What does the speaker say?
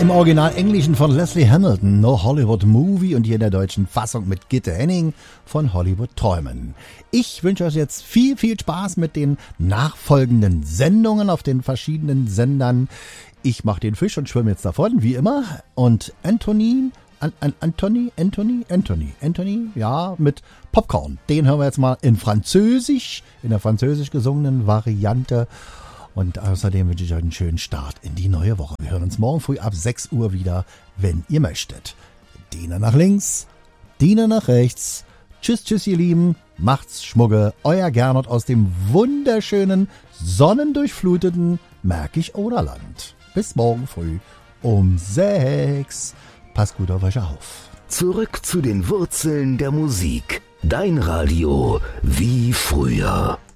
Im Original Englischen von Leslie Hamilton, No Hollywood Movie, und hier in der deutschen Fassung mit Gitte Henning von Hollywood Träumen. Ich wünsche euch jetzt viel, viel Spaß mit den nachfolgenden Sendungen auf den verschiedenen Sendern. Ich mache den Fisch und schwimme jetzt davon, wie immer. Und Anthony, ja, mit Popcorn. Den hören wir jetzt mal in Französisch, in der französisch gesungenen Variante. Und außerdem wünsche ich euch einen schönen Start in die neue Woche. Wir hören uns morgen früh ab 6 Uhr wieder, wenn ihr möchtet. Diener nach links, Diener nach rechts. Tschüss, tschüss, ihr Lieben. Macht's Schmugge. Euer Gernot aus dem wunderschönen, sonnendurchfluteten Märkisch-Oderland. Bis morgen früh um 6. Passt gut auf euch auf. Zurück zu den Wurzeln der Musik. Dein Radio wie früher.